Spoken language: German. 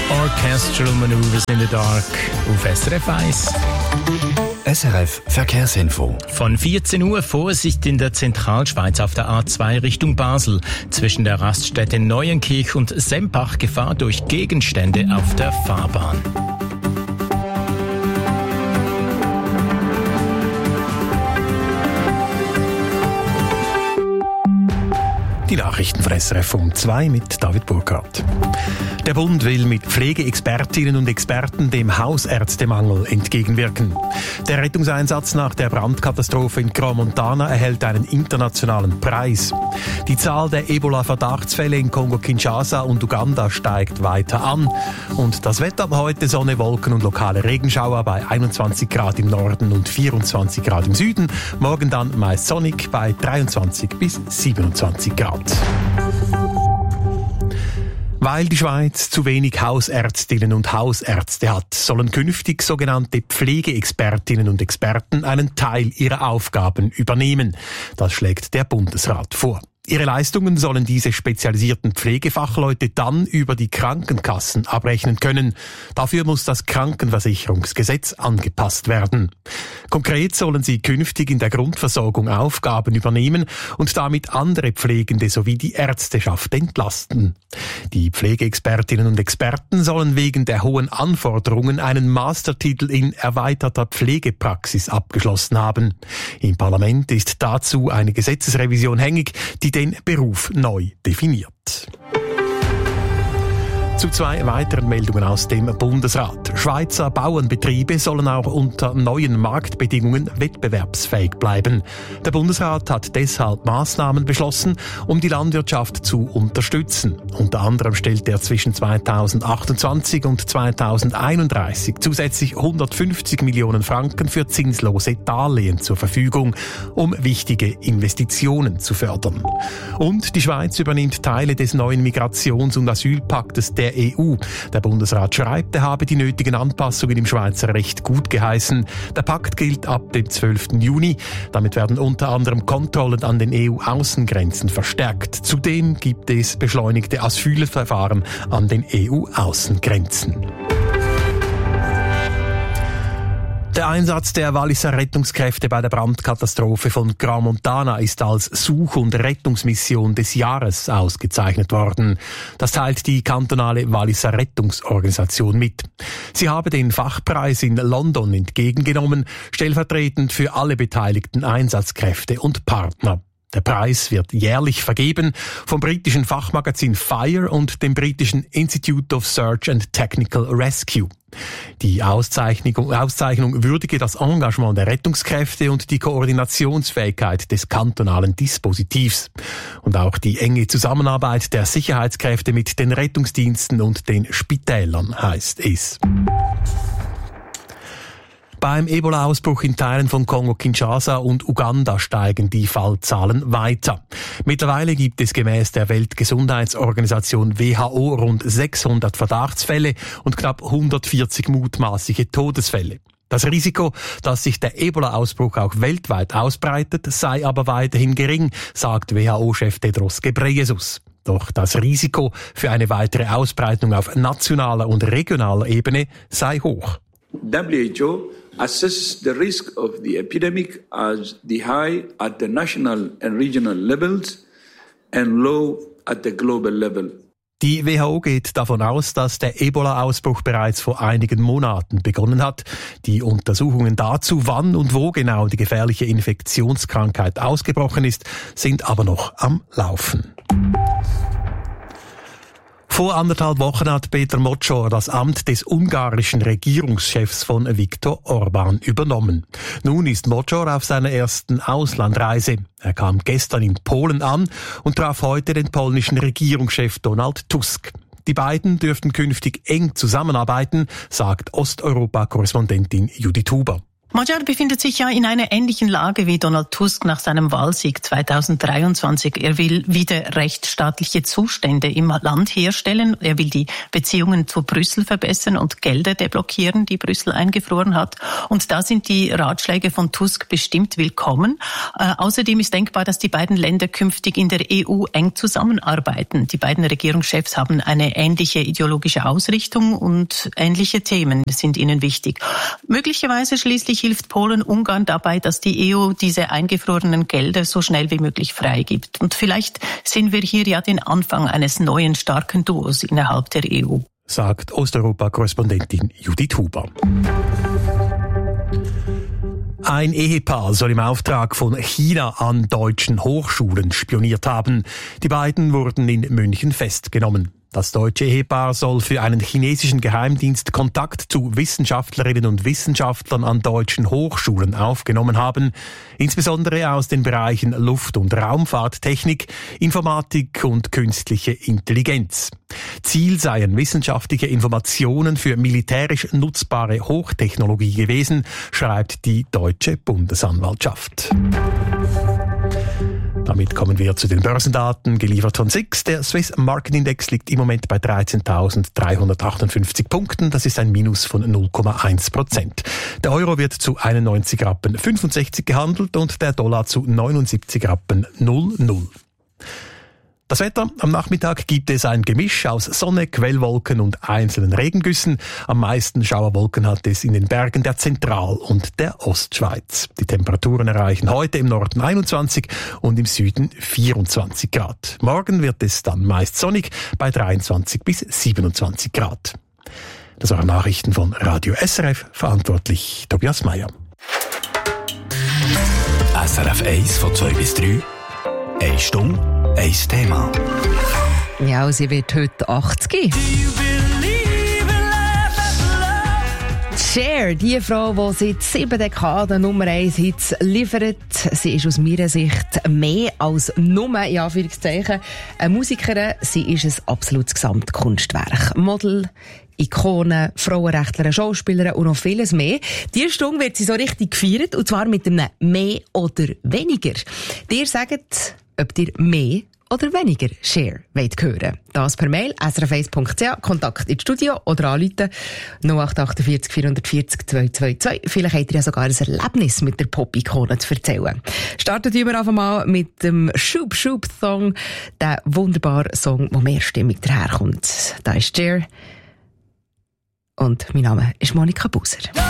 Orchestral Maneuvers in the Dark auf SRF 1. SRF Verkehrsinfo. Von 14 Uhr Vorsicht in der Zentralschweiz auf der A2 Richtung Basel. Zwischen der Raststätte Neuenkirch und Sempach Gefahr durch Gegenstände auf der Fahrbahn. Die Nachrichten von SRF um 2 mit David Burkhardt. Der Bund will mit Pflegeexpertinnen und Experten dem Hausärztemangel entgegenwirken. Der Rettungseinsatz nach der Brandkatastrophe in Crans-Montana erhält einen internationalen Preis. Die Zahl der Ebola-Verdachtsfälle in Kongo-Kinshasa und Uganda steigt weiter an. Und das Wetter heute: Sonne, Wolken und lokale Regenschauer bei 21 Grad im Norden und 24 Grad im Süden. Morgen dann meist sonnig bei 23 bis 27 Grad. Weil die Schweiz zu wenig Hausärztinnen und Hausärzte hat, sollen künftig sogenannte Pflegeexpertinnen und Experten einen Teil ihrer Aufgaben übernehmen. Das schlägt der Bundesrat vor. Ihre Leistungen sollen diese spezialisierten Pflegefachleute dann über die Krankenkassen abrechnen können. Dafür muss das Krankenversicherungsgesetz angepasst werden. Konkret sollen sie künftig in der Grundversorgung Aufgaben übernehmen und damit andere Pflegende sowie die Ärzteschaft entlasten. Die Pflegeexpertinnen und Experten sollen wegen der hohen Anforderungen einen Mastertitel in erweiterter Pflegepraxis abgeschlossen haben. Im Parlament ist dazu eine Gesetzesrevision hängig, die den Beruf neu definiert. Zu 2 weiteren Meldungen aus dem Bundesrat. Schweizer Bauernbetriebe sollen auch unter neuen Marktbedingungen wettbewerbsfähig bleiben. Der Bundesrat hat deshalb Maßnahmen beschlossen, um die Landwirtschaft zu unterstützen. Unter anderem stellt er zwischen 2028 und 2031 zusätzlich 150 Millionen Franken für zinslose Darlehen zur Verfügung, um wichtige Investitionen zu fördern. Und die Schweiz übernimmt Teile des neuen Migrations- und Asylpaktes der EU. Der Bundesrat schreibt, er habe die nötigen Anpassungen im Schweizer Recht gut geheißen. Der Pakt gilt ab dem 12. Juni. Damit werden unter anderem Kontrollen an den EU-Außengrenzen verstärkt. Zudem gibt es beschleunigte Asylverfahren an den EU-Außengrenzen. Der Einsatz der Walliser Rettungskräfte bei der Brandkatastrophe von Crans-Montana ist als Such- und Rettungsmission des Jahres ausgezeichnet worden. Das teilt die kantonale Walliser Rettungsorganisation mit. Sie habe den Fachpreis in London entgegengenommen, stellvertretend für alle beteiligten Einsatzkräfte und Partner. Der Preis wird jährlich vergeben vom britischen Fachmagazin Fire und dem britischen Institute of Search and Technical Rescue. Die Auszeichnung würdige das Engagement der Rettungskräfte und die Koordinationsfähigkeit des kantonalen Dispositivs. Und auch die enge Zusammenarbeit der Sicherheitskräfte mit den Rettungsdiensten und den Spitälern, heißt es. Beim Ebola-Ausbruch in Teilen von Kongo-Kinshasa und Uganda steigen die Fallzahlen weiter. Mittlerweile gibt es gemäß der Weltgesundheitsorganisation WHO rund 600 Verdachtsfälle und knapp 140 mutmaßliche Todesfälle. Das Risiko, dass sich der Ebola-Ausbruch auch weltweit ausbreitet, sei aber weiterhin gering, sagt WHO-Chef Tedros Ghebreyesus. Doch das Risiko für eine weitere Ausbreitung auf nationaler und regionaler Ebene sei hoch. WHO assesses the risk of the epidemic as the high at the national and regional levels and low at the global level. Die WHO geht davon aus, dass der Ebola-Ausbruch bereits vor einigen Monaten begonnen hat. Die Untersuchungen dazu, wann und wo genau die gefährliche Infektionskrankheit ausgebrochen ist, sind aber noch am Laufen. Vor 1,5 Wochen hat Peter Mocor das Amt des ungarischen Regierungschefs von Viktor Orbán übernommen. Nun ist Mocor auf seiner ersten Auslandreise. Er kam gestern in Polen an und traf heute den polnischen Regierungschef Donald Tusk. Die beiden dürften künftig eng zusammenarbeiten, sagt Osteuropa-Korrespondentin Judith Huber. Magyar befindet sich ja in einer ähnlichen Lage wie Donald Tusk nach seinem Wahlsieg 2023. Er will wieder rechtsstaatliche Zustände im Land herstellen. Er will die Beziehungen zu Brüssel verbessern und Gelder deblockieren, die Brüssel eingefroren hat. Und da sind die Ratschläge von Tusk bestimmt willkommen. Außerdem ist denkbar, dass die beiden Länder künftig in der EU eng zusammenarbeiten. Die beiden Regierungschefs haben eine ähnliche ideologische Ausrichtung und ähnliche Themen sind ihnen wichtig. Möglicherweise schließlich hilft Polen Ungarn dabei, dass die EU diese eingefrorenen Gelder so schnell wie möglich freigibt. Und vielleicht sehen wir hier ja den Anfang eines neuen starken Duos innerhalb der EU. Sagt Osteuropa-Korrespondentin Judith Huber. Ein Ehepaar soll im Auftrag von China an deutschen Hochschulen spioniert haben. Die beiden wurden in München festgenommen. Das deutsche Ehepaar soll für einen chinesischen Geheimdienst Kontakt zu Wissenschaftlerinnen und Wissenschaftlern an deutschen Hochschulen aufgenommen haben, insbesondere aus den Bereichen Luft- und Raumfahrttechnik, Informatik und künstliche Intelligenz. Ziel seien wissenschaftliche Informationen für militärisch nutzbare Hochtechnologie gewesen, schreibt die deutsche Bundesanwaltschaft. Damit kommen wir zu den Börsendaten, geliefert von SIX. Der Swiss Market Index liegt im Moment bei 13.358 Punkten. Das ist ein Minus von 0,1%. Der Euro wird zu 91 Rappen 65 gehandelt und der Dollar zu 79 Rappen 00. Das Wetter: Am Nachmittag gibt es ein Gemisch aus Sonne, Quellwolken und einzelnen Regengüssen. Am meisten Schauerwolken hat es in den Bergen der Zentral- und der Ostschweiz. Die Temperaturen erreichen heute im Norden 21 und im Süden 24 Grad. Morgen wird es dann meist sonnig bei 23 bis 27 Grad. Das waren Nachrichten von Radio SRF, verantwortlich Tobias Meyer. SRF 1 von 2 bis 3. 1 Stunde, 1 Thema. Ja, sie wird heute 80. Cher, die Frau, die seit 7 Dekaden Nummer 1 Hits liefert. Sie ist aus meiner Sicht mehr als nur, in Anführungszeichen, eine Musikerin. Sie ist ein absolutes Gesamtkunstwerk. Model, Ikone, Frauenrechtlerin, Schauspielerin und noch vieles mehr. Diese Stunde wird sie so richtig gefeiert, und zwar mit einem «Mehr oder weniger». Ihr sagt, ob ihr mehr oder weniger Cher wollt hören. Das per Mail srf1.ch, Kontakt ins Studio oder anrufen 0848 440 222. Vielleicht habt ihr ja sogar ein Erlebnis mit der Pop-Ikone zu erzählen. Starten wir einfach mal mit dem Shoop Shoop Song, der wunderbare Song, wo mehrstimmig daherkommt. Da ist Cher und mein Name ist Monika Buser.